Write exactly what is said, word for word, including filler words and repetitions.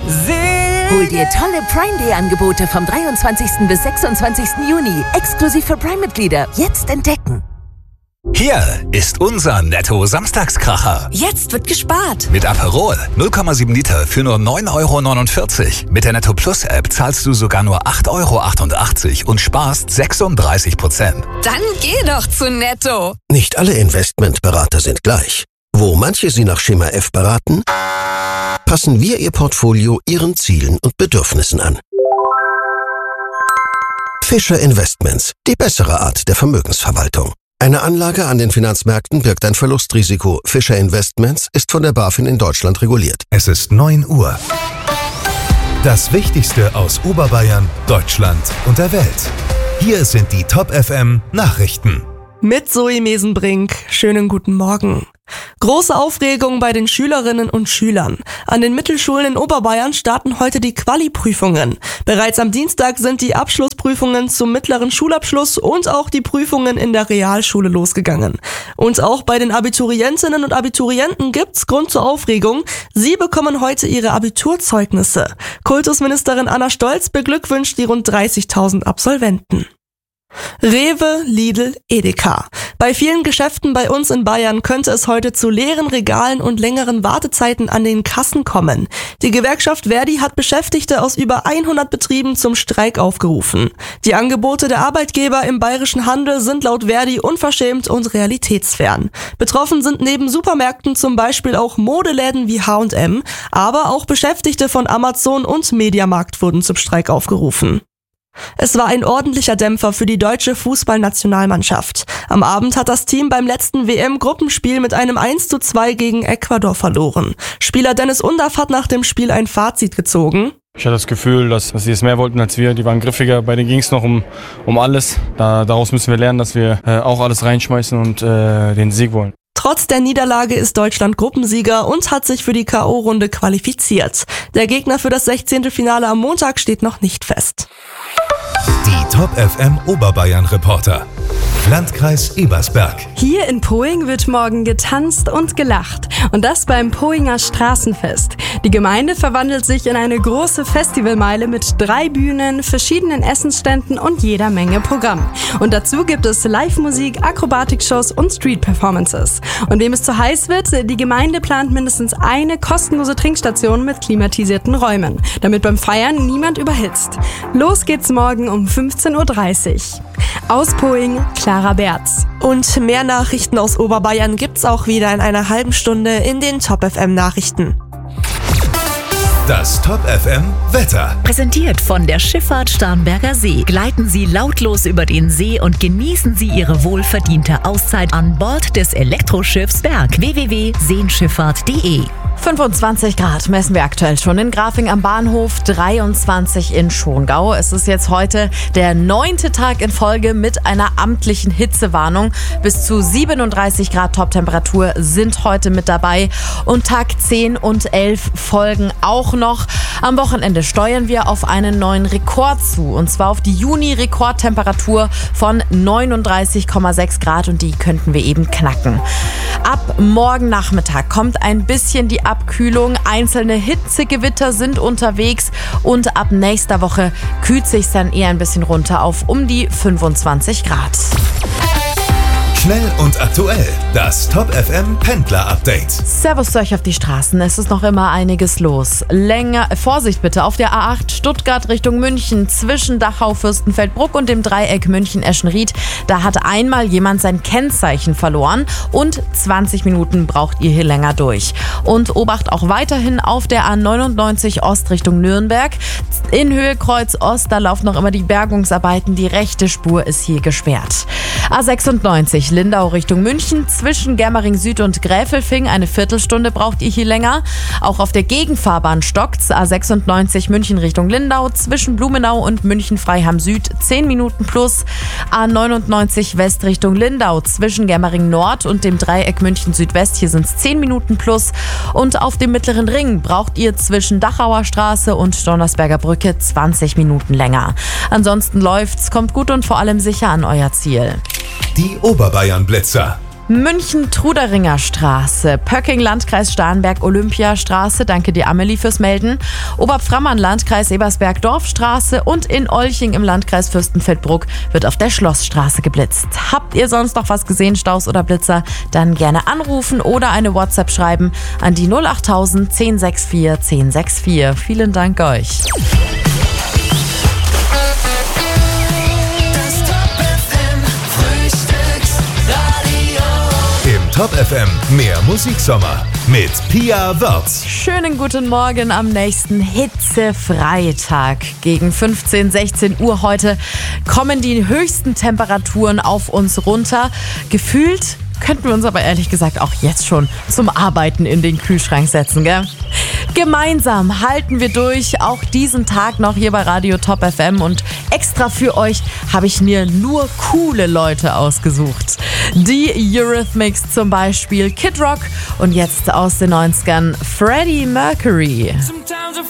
Hol dir tolle Prime Day Angebote vom dreiundzwanzigsten bis sechsundzwanzigsten Juni. Exklusiv für Prime-Mitglieder. Jetzt entdecken. Hier ist unser Netto-Samstagskracher. Jetzt wird gespart. Mit Aperol null Komma sieben Liter für nur neun Euro neunundvierzig. Mit der Netto Plus App zahlst du sogar nur acht Euro achtundachtzig und sparst sechsunddreißig Prozent. Dann geh doch zu Netto. Nicht alle Investmentberater sind gleich. Wo manche Sie nach Schema F beraten, passen wir Ihr Portfolio Ihren Zielen und Bedürfnissen an. Fischer Investments, die bessere Art der Vermögensverwaltung. Eine Anlage an den Finanzmärkten birgt ein Verlustrisiko. Fischer Investments ist von der BaFin in Deutschland reguliert. Es ist neun Uhr. Das Wichtigste aus Oberbayern, Deutschland und der Welt. Hier sind die Top F M Nachrichten. Mit Zoe Mesenbrink. Schönen guten Morgen. Große Aufregung bei den Schülerinnen und Schülern. An den Mittelschulen in Oberbayern starten heute die Quali-Prüfungen. Bereits am Dienstag sind die Abschlussprüfungen zum mittleren Schulabschluss und auch die Prüfungen in der Realschule losgegangen. Und auch bei den Abiturientinnen und Abiturienten gibt's Grund zur Aufregung. Sie bekommen heute ihre Abiturzeugnisse. Kultusministerin Anna Stolz beglückwünscht die rund dreißigtausend Absolventen. Rewe, Lidl, Edeka. Bei vielen Geschäften bei uns in Bayern könnte es heute zu leeren Regalen und längeren Wartezeiten an den Kassen kommen. Die Gewerkschaft Verdi hat Beschäftigte aus über hundert Betrieben zum Streik aufgerufen. Die Angebote der Arbeitgeber im bayerischen Handel sind laut Verdi unverschämt und realitätsfern. Betroffen sind neben Supermärkten zum Beispiel auch Modeläden wie H und M, aber auch Beschäftigte von Amazon und Mediamarkt wurden zum Streik aufgerufen. Es war ein ordentlicher Dämpfer für die deutsche Fußballnationalmannschaft. Am Abend hat das Team beim letzten W M-Gruppenspiel mit einem eins zu zwei gegen Ecuador verloren. Spieler Dennis Undaff hat nach dem Spiel ein Fazit gezogen. Ich hatte das Gefühl, dass, dass sie es mehr wollten als wir. Die waren griffiger, bei denen ging es noch um, um alles. Da, daraus müssen wir lernen, dass wir äh, auch alles reinschmeißen und äh, den Sieg wollen. Trotz der Niederlage ist Deutschland Gruppensieger und hat sich für die K O-Runde qualifiziert. Der Gegner für das sechzehnte Finale am Montag steht noch nicht fest. Die Top F M Oberbayern Reporter. Landkreis Ebersberg. Hier in Poing wird morgen getanzt und gelacht. Und das beim Poinger Straßenfest. Die Gemeinde verwandelt sich in eine große Festivalmeile mit drei Bühnen, verschiedenen Essensständen und jeder Menge Programm. Und dazu gibt es Live-Musik, Akrobatikshows und Street-Performances. Und wem es zu heiß wird, die Gemeinde plant mindestens eine kostenlose Trinkstation mit klimatisierten Räumen, damit beim Feiern niemand überhitzt. Los geht's morgen um fünfzehn Uhr dreißig. Aus Poing, Clara Berz. Und mehr Nachrichten aus Oberbayern gibt's auch wieder in einer halben Stunde in den Top F M Nachrichten. Das Top F M Wetter. Präsentiert von der Schifffahrt Starnberger See. Gleiten Sie lautlos über den See und genießen Sie Ihre wohlverdiente Auszeit an Bord des Elektroschiffs Berg. w w w punkt seenschifffahrt punkt de fünfundzwanzig Grad messen wir aktuell schon in Grafing am Bahnhof, dreiundzwanzig in Schongau. Es ist jetzt heute der neunte Tag in Folge mit einer amtlichen Hitzewarnung. Bis zu siebenunddreißig Grad Toptemperatur sind heute mit dabei und Tag zehn und elf folgen auch noch. Am Wochenende steuern wir auf einen neuen Rekord zu, und zwar auf die Juni-Rekordtemperatur von neununddreißig Komma sechs Grad, und die könnten wir eben knacken. Ab morgen Nachmittag kommt ein bisschen die Abkühlung. Einzelne Hitzegewitter sind unterwegs und ab nächster Woche kühlt sich dann eher ein bisschen runter auf um die fünfundzwanzig Grad. Schnell und aktuell. Das Top F M Pendler Update. Servus zu euch auf die Straßen. Es ist noch immer einiges los. Länger, Vorsicht bitte auf der A acht Stuttgart Richtung München zwischen Dachau, Fürstenfeldbruck und dem Dreieck München-Eschenried. Da hat einmal jemand sein Kennzeichen verloren und zwanzig Minuten braucht ihr hier länger durch. Und Obacht auch weiterhin auf der A neunundneunzig Ost Richtung Nürnberg. In Höhe Kreuz Ost, da laufen noch immer die Bergungsarbeiten. Die rechte Spur ist hier gesperrt. A sechsundneunzig Lindau Richtung München zwischen Germering Süd und Gräfelfing. Eine Viertelstunde braucht ihr hier länger. Auch auf der Gegenfahrbahn stockt's. A sechsundneunzig München Richtung Lindau zwischen Blumenau und München-Freiham Süd zehn Minuten plus. A neunundneunzig West Richtung Lindau zwischen Germering Nord und dem Dreieck München Südwest. Hier sind's zehn Minuten plus. Und auf dem Mittleren Ring braucht ihr zwischen Dachauer Straße und Donnersberger Brücke zwanzig Minuten länger. Ansonsten läuft's, kommt gut und vor allem sicher an euer Ziel. Die Oberbayern Blitzer. München-Truderinger Straße, Pöcking, Landkreis Starnberg, Olympiastraße, danke dir Amelie fürs Melden, Oberpframmern, Landkreis Ebersberg, Dorfstraße und in Olching im Landkreis Fürstenfeldbruck wird auf der Schlossstraße geblitzt. Habt ihr sonst noch was gesehen, Staus oder Blitzer? Dann gerne anrufen oder eine WhatsApp schreiben an die null achttausend zehn sechs vier zehn sechs vier. Vielen Dank euch. Top F M, mehr Musiksommer mit Pia Wörz. Schönen guten Morgen am nächsten Hitzefreitag. Gegen fünfzehn, sechzehn Uhr heute kommen die höchsten Temperaturen auf uns runter. Gefühlt könnten wir uns aber ehrlich gesagt auch jetzt schon zum Arbeiten in den Kühlschrank setzen, gell? Gemeinsam halten wir durch, auch diesen Tag noch hier bei Radio Top F M, und extra für euch habe ich mir nur coole Leute ausgesucht. Die Eurythmics zum Beispiel, Kid Rock und jetzt aus den neunzigern Freddie Mercury.